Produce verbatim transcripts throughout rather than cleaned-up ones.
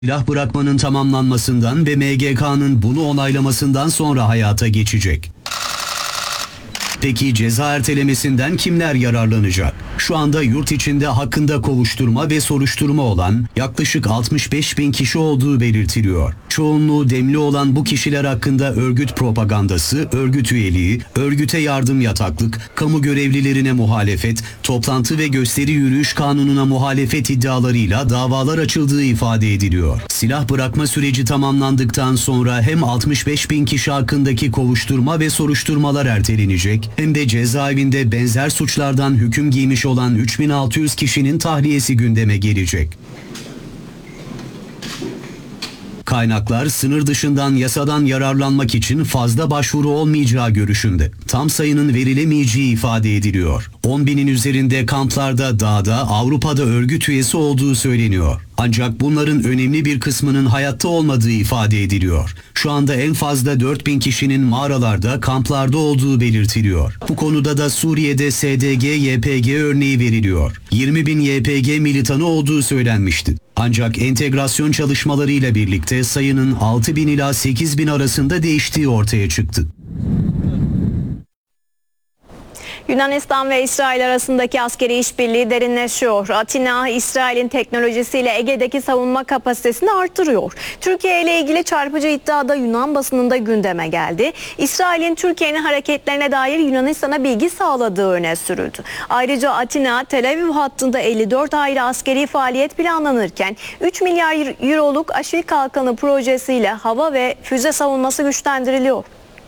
Silah bırakmanın tamamlanmasından ve M G K'nın bunu onaylamasından sonra hayata geçecek. Peki ceza ertelemesinden kimler yararlanacak? Şu anda yurt içinde hakkında kovuşturma ve soruşturma olan yaklaşık altmış beş bin kişi olduğu belirtiliyor. Çoğunluğu demli olan bu kişiler hakkında örgüt propagandası, örgüt üyeliği, örgüte yardım yataklık, kamu görevlilerine muhalefet, toplantı ve gösteri yürüyüş kanununa muhalefet iddialarıyla davalar açıldığı ifade ediliyor. Silah bırakma süreci tamamlandıktan sonra hem altmış beş bin kişi hakkındaki kovuşturma ve soruşturmalar ertelenecek, hem de cezaevinde benzer suçlardan hüküm giymiş olan üç bin altı yüz kişinin tahliyesi gündeme gelecek. Kaynaklar sınır dışından yasadan yararlanmak için fazla başvuru olmayacağı görüşünde. Tam sayının verilemeyeceği ifade ediliyor. on binin üzerinde kamplarda, dağda, Avrupa'da örgüt üyesi olduğu söyleniyor. Ancak bunların önemli bir kısmının hayatta olmadığı ifade ediliyor. Şu anda en fazla dört bin kişinin mağaralarda, kamplarda olduğu belirtiliyor. Bu konuda da Suriye'de S D G Y P G örneği veriliyor. yirmi bin Y P G militanı olduğu söylenmişti. Ancak entegrasyon çalışmalarıyla birlikte sayının altı bin ila sekiz bin arasında değiştiği ortaya çıktı. Yunanistan ve İsrail arasındaki askeri işbirliği derinleşiyor. Atina, İsrail'in teknolojisiyle Ege'deki savunma kapasitesini artırıyor. Türkiye ile ilgili çarpıcı iddia da Yunan basınında gündeme geldi. İsrail'in Türkiye'nin hareketlerine dair Yunanistan'a bilgi sağladığı öne sürüldü. Ayrıca Atina, Tel Aviv hattında elli dört ayrı askeri faaliyet planlanırken üç milyar euroluk Aşil Kalkanı projesiyle hava ve füze savunması güçlendiriliyor.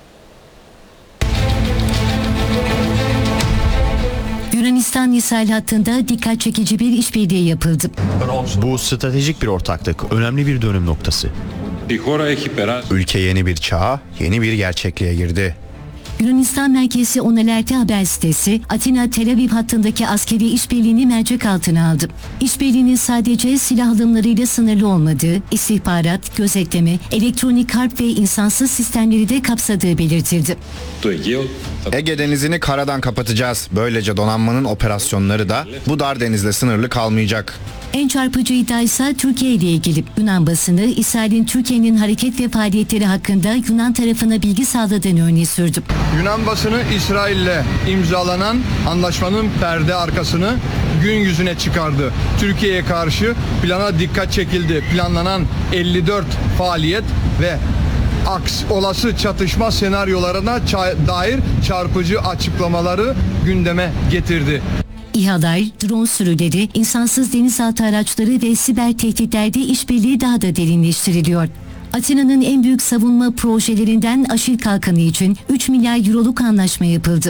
Yunanistan-İsrail hattında dikkat çekici bir işbirliği yapıldı. Bu stratejik bir ortaklık, önemli bir dönüm noktası. Ülke yeni bir çağa, yeni bir gerçekliğe girdi. Yunanistan merkezi Onalerti haber sitesi, Atina-Tel Aviv hattındaki askeri işbirliğini mercek altına aldı. İşbirliğinin sadece silah alımlarıyla sınırlı olmadığı, istihbarat, gözetleme, elektronik harp ve insansız sistemleri de kapsadığı belirtildi. Ege Denizi'ni karadan kapatacağız. Böylece donanmanın operasyonları da bu dar denizle sınırlı kalmayacak. En çarpıcı iddia ise Türkiye ile ilgili. Yunan basını, İsrail'in Türkiye'nin hareket ve faaliyetleri hakkında Yunan tarafına bilgi sağladığını öne sürdü. Yunan basını İsrail'le imzalanan anlaşmanın perde arkasını gün yüzüne çıkardı. Türkiye'ye karşı plana dikkat çekildi. Planlanan elli dört faaliyet ve aks olası çatışma senaryolarına dair çarpıcı açıklamaları gündeme getirdi. İHA'lar, drone sürüleri, insansız denizaltı araçları ve siber tehditlerde işbirliği daha da derinleştiriliyor. Atina'nın en büyük savunma projelerinden Aşil Kalkanı için üç milyar euroluk anlaşma yapıldı.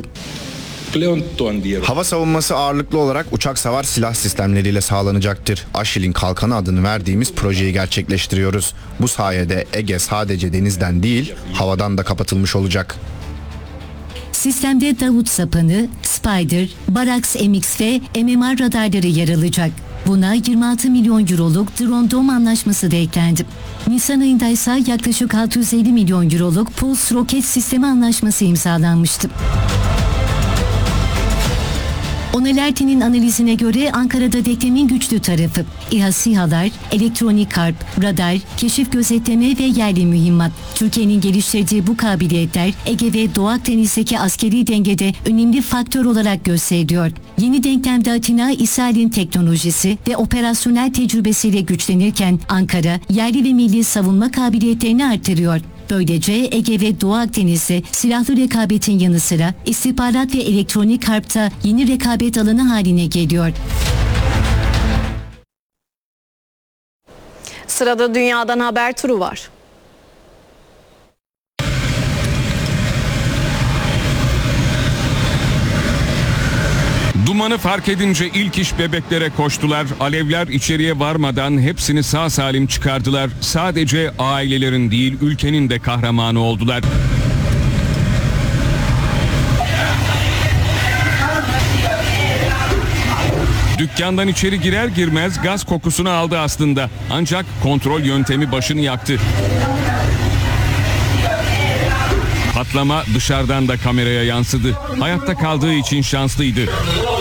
Hava savunması ağırlıklı olarak uçak savar silah sistemleriyle sağlanacaktır. Aşil'in Kalkanı adını verdiğimiz projeyi gerçekleştiriyoruz. Bu sayede Ege sadece denizden değil, havadan da kapatılmış olacak. Sistemde Davut Sapanı, Spider, Barax M X ve M M R radarları yer alacak. Buna yirmi altı milyon euroluk Drone Dome anlaşması da eklendi. Nisan ayında ise yaklaşık altı yüz elli milyon euroluk Pulse roket sistemi anlaşması imzalanmıştı. Onalerti'nin analizine göre Ankara'da denklemin güçlü tarafı İHA SİHA'lar, elektronik harp, radar, keşif gözetleme ve yerli mühimmat. Türkiye'nin geliştirdiği bu kabiliyetler Ege ve Doğu Akdeniz'deki askeri dengede önemli faktör olarak gösteriliyor. Yeni denklemde Atina, İsrail'in teknolojisi ve operasyonel tecrübesiyle güçlenirken Ankara, yerli ve milli savunma kabiliyetlerini artırıyor. Böylece Ege ve Doğu Akdeniz'de silahlı rekabetin yanı sıra istihbarat ve elektronik harpta yeni rekabet alanı haline geliyor. Sırada dünyadan haber turu var. Dumanı fark edince ilk iş bebeklere koştular. Alevler içeriye varmadan hepsini sağ salim çıkardılar. Sadece ailelerin değil, ülkenin de kahramanı oldular. Dükkandan içeri girer girmez gaz kokusunu aldı aslında. Ancak kontrol yöntemi başını yaktı. Patlama dışarıdan da kameraya yansıdı. Hayatta kaldığı için şanslıydı.